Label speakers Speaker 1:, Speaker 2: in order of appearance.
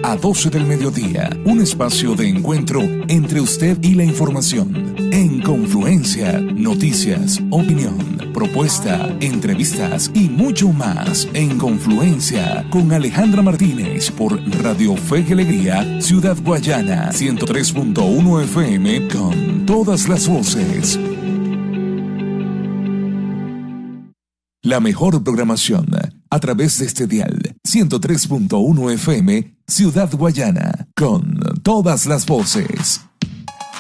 Speaker 1: a 12 del mediodía. Un espacio de encuentro entre usted y la información. En Confluencia, noticias, opinión, propuesta, entrevistas y mucho más. En Confluencia con Alejandra Martínez por Radio Fe y Alegría, Ciudad Guayana, 103.1 FM con todas las voces. La mejor programación a través de este dial 103.1 FM, Ciudad Guayana, con todas las voces.